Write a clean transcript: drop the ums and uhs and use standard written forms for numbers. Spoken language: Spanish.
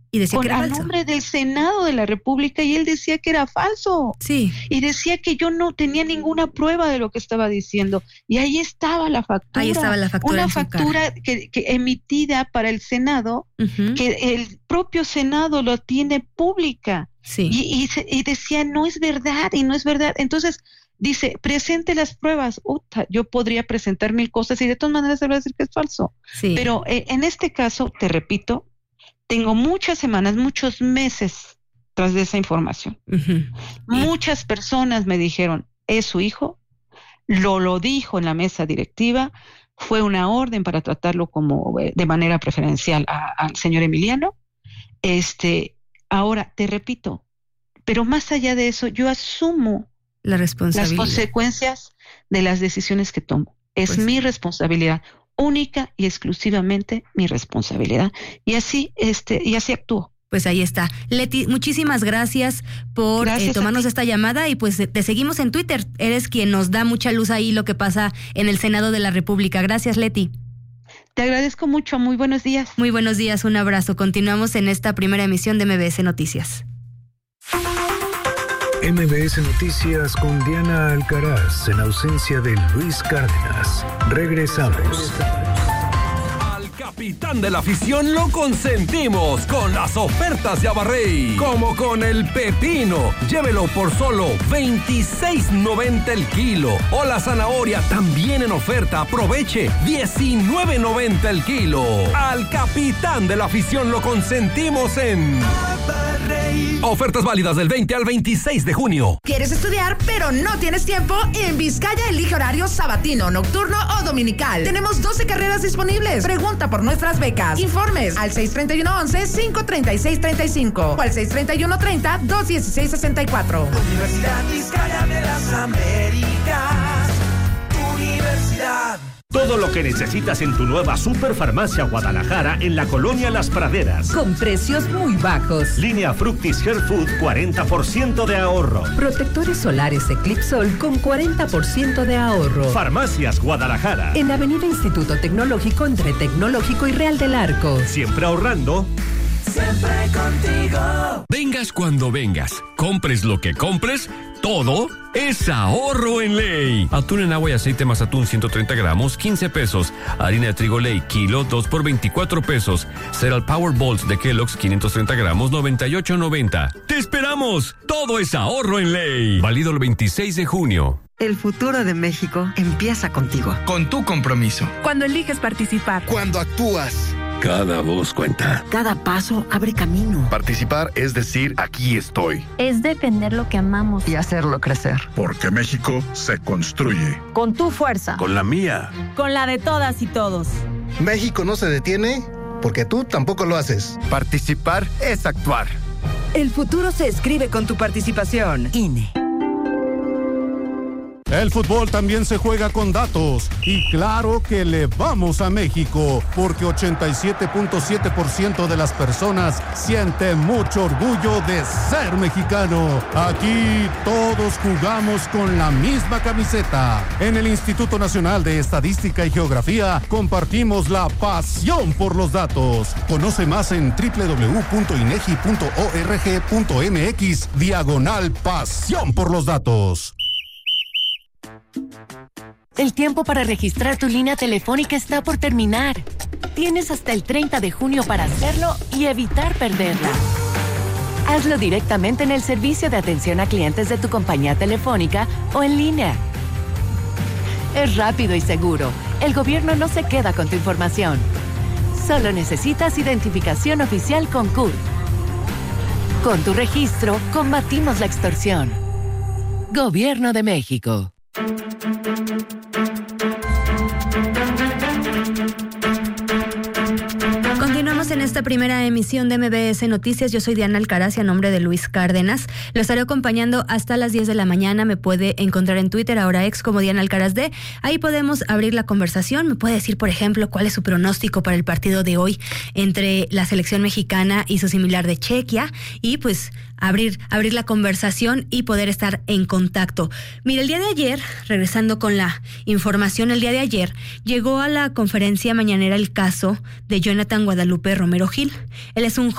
Y decía que era falso. A nombre del Senado de la República, y él decía que era falso. Sí. Y decía que yo no tenía ninguna prueba de lo que estaba diciendo. Y ahí estaba la factura. Ahí estaba la factura. Una factura que emitida para el Senado, que el propio Senado lo tiene pública. Sí. Y decía, no es verdad, y no es verdad. Entonces, dice, presente las pruebas. Yo podría presentar 1000 cosas y de todas maneras se va a decir que es falso. Sí. Pero en este caso, te repito, tengo muchas semanas, muchos meses tras de esa información. Muchas personas me dijeron, es su hijo, lo dijo en la mesa directiva, fue una orden para tratarlo como de manera preferencial al señor Emiliano. Ahora, te repito, pero más allá de eso, yo asumo las consecuencias de las decisiones que tomo. Es mi responsabilidad, única y exclusivamente mi responsabilidad. Y así actúo. Pues ahí está. Leti, muchísimas gracias por tomarnos esta llamada y pues te seguimos en Twitter. Eres quien nos da mucha luz ahí lo que pasa en el Senado de la República. Gracias, Leti. Te agradezco mucho. Muy buenos días. Muy buenos días. Un abrazo. Continuamos en esta primera emisión de MBS Noticias. MBS Noticias con Diana Alcaraz en ausencia de Luis Cárdenas. Regresamos. Al capitán de la afición lo consentimos con las ofertas de Abarrey, como con el pepino. Llévelo por solo $26.90 el kilo. O la zanahoria también en oferta. Aproveche, $19.90 el kilo. Al capitán de la afición lo consentimos en Abarrey. Ofertas válidas del 20 al 26 de junio. ¿Quieres estudiar pero no tienes tiempo? En Vizcaya elige horario sabatino, nocturno o dominical. Tenemos 12 carreras disponibles. Pregunta por nuestras becas. Informes al 631-11-536-35 o al 631-30-216-64. Universidad Vizcaya de las Américas. Universidad. Todo lo que necesitas en tu nueva Superfarmacia Guadalajara en la colonia Las Praderas. Con precios muy bajos. Línea Fructis Hair Food, 40% de ahorro. Protectores solares Eclipsol con 40% de ahorro. Farmacias Guadalajara. En Avenida Instituto Tecnológico entre Tecnológico y Real del Arco. Siempre ahorrando. Siempre contigo. Vengas cuando vengas, compres lo que compres, todo es ahorro en Ley. Atún en agua y aceite más atún 130 gramos, 15 pesos. Harina de trigo Ley, kilo, 2 por 24 pesos. Cereal Power Balls de Kellogg's, 530 gramos, 98.90. ¡Te esperamos! Todo es ahorro en Ley. Válido el 26 de junio. El futuro de México empieza contigo. Con tu compromiso. Cuando eliges participar. Cuando actúas. Cada voz cuenta. Cada paso abre camino. Participar es decir, aquí estoy. Es defender lo que amamos. Y hacerlo crecer. Porque México se construye. Con tu fuerza. Con la mía. Con la de todas y todos. México no se detiene porque tú tampoco lo haces. Participar es actuar. El futuro se escribe con tu participación. INE. El fútbol también se juega con datos y claro que le vamos a México porque 87.7% de las personas siente mucho orgullo de ser mexicano. Aquí todos jugamos con la misma camiseta. En el Instituto Nacional de Estadística y Geografía compartimos la pasión por los datos. Conoce más en www.inegi.org.mx/pasión por los datos. El tiempo para registrar tu línea telefónica está por terminar. Tienes hasta el 30 de junio para hacerlo y evitar perderla. Hazlo directamente en el servicio de atención a clientes de tu compañía telefónica o en línea. Es rápido y seguro. El gobierno no se queda con tu información. Solo necesitas identificación oficial con CURP. Con tu registro, combatimos la extorsión. Gobierno de México. Continuamos en esta primera emisión de MBS Noticias. Yo soy Diana Alcaraz y a nombre de Luis Cárdenas lo estaré acompañando hasta las 10 de la mañana. Me puede encontrar en Twitter, ahora ex, como Diana Alcaraz D. Ahí podemos abrir la conversación. Me puede decir, por ejemplo, cuál es su pronóstico para el partido de hoy entre la selección mexicana y su similar de Chequia, y pues abrir la conversación y poder estar en contacto. Mire, el día de ayer, regresando con la información, el día de ayer llegó a la conferencia mañanera el caso de Jonathan Guadalupe Romero Gil. Él es un